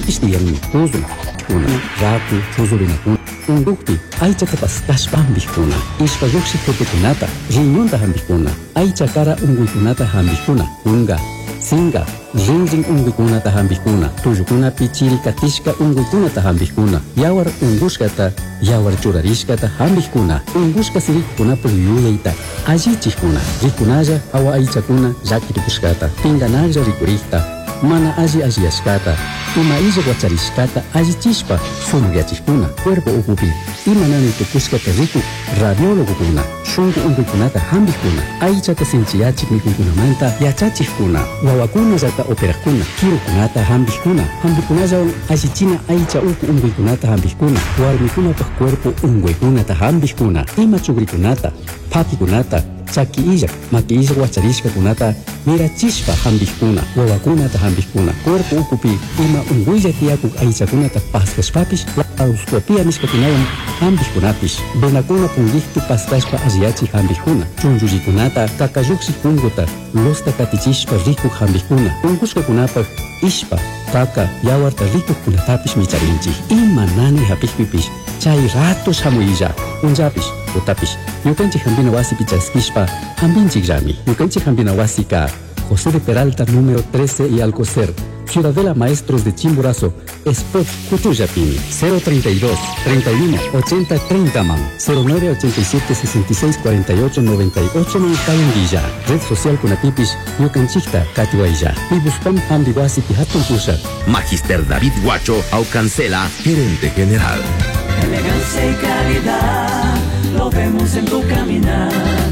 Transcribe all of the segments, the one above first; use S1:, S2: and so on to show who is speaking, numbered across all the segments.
S1: tishtiyanmi uzun kuna raku chuzurinakuna ungupi aychata pastashpa hambikuna ishpa lluqshik pepekunata riñonta hambikuna aycha kara unguykunata hambikuna unga singa rinrin unguykunata hambikuna tullukunapi chiri katishka unguykunata hambikuna yawar ungushkata yawar churarishkata hambikuna ungushka sirikunapi yuyayta allichikuna rikunalla hawa aychakuna llakirikushkata pinganalla rikurikta mana alliyashkata ima illa guacharishkata allichishpa sumuyachikuna cuerpo ukupi imanami tukushkata riku radiologokuna shunku unkuykunata hambikuna aychata sinchiyachik mikunkunamanta yachachikuna wawakuna llata operakuna kirukunata hambikuna hambikunalla allichina aycha uku unkuykunata hambikuna warmikunapaq cuerpo unkuykunata hambikuna ima chugrikunata phakikunata chaki illak maki illak wacharishkakunata mirachishpa hambikuna wawakunata hambikuna cuerpo ukupi ima unkuylla tiyakuk aychakunata paskashpapish laparoscopia nishkakunawan hambikunapish venakuna punllishpi pastashpa alliyachik hambikuna chunchullikunata kakallukshik punguta losta katichishpa rikuk hambikuna unkushkakunapaq ishpa kaka yawarta rikukkunatapish micharinchik ima nani hapikpipish chay ratos hamuyilla unllapish utapish ñukanchik hambina wasipi chaskishpa hambinchik llami ñukanchik hambina wasika José de Peralta número 13 y Alcocer Ciudadela Maestros de Chimborazo Spot Cutuyapini 032 31 80 30 man 0987 66 48 98 Mankayanguilla Red Social Kunapipish ñukanchikta katiwaylla Pibuspam hambiwasipi hatun pusha
S2: Magister David Guacho Aucancela, gerente general.
S3: Elegancia y calidad lo vemos en tu caminar.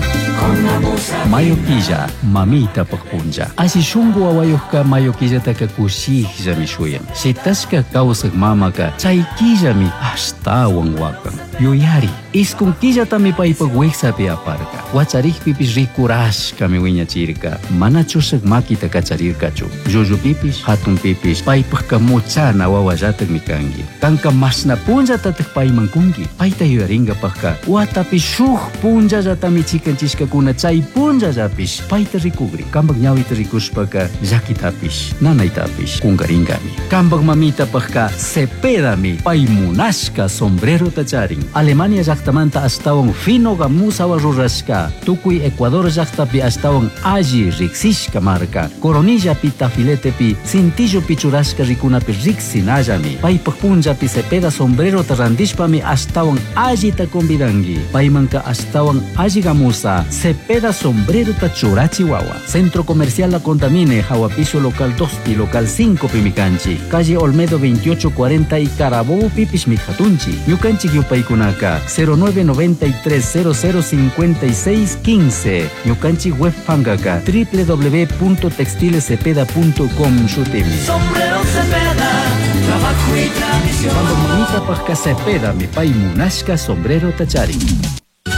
S4: Mayoquilla, mamita pakpunja. Asi shungu awayuhka mayoquilla taka kushihja mi shuyam. Shitashka kausak mamaka chaykilla mi hasta wangwakan. Yuyari, iskunkilla tami paipak weksapi aparka. Wacharih pipis rikurashka mi wiñachirka. Mana chusak makita kacharirkachu. Yuyu pipis, hatun pipis, paipak kamuchana wawajatak mi kangi. Kanka masna punja tatak paimankungi. Paita yuyaringa pakka. Watapi shuh punja jatami chikanchishka kuna chay punja japish paita rikugri kambak ñawita rikushpaka llakitapish nanaytapish kungaringami kambak mamita pakka Cepedami pay munashka sombrero tacharin Alemania llaktamanta astawan fino gamusawa rurashka tukuy Ecuador llaktapi astawan alli riksishka marka Coronillapi tafiletepi cintillo pichurashka rikunapi riksinallami paypak punjapi Cepeda sombrero tarandishpami astawan allita convidangi paymanka astawan alli gamusa Cepeda sombrero tachurachi wawa. Centro Comercial La Contamine, Jahuapicio Local 2 Local 5 Pimicanchi. Calle Olmedo 2840 y Carabobo Pipish Mijatunchi. Ñucanchi Yupaykunaka 0993005615. Ñucanchi web fangaka www.textilecepeda.com shutimi.
S3: Sombrero Cepeda, trabajo y tradición.
S4: Cuando mamita pasca Cepeda mi pay munashka sombrero tachari.